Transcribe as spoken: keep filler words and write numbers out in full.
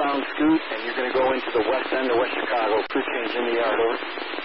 westbound scoot, and you're going to go into the west end of West Chicago. Crew change in the yard, over.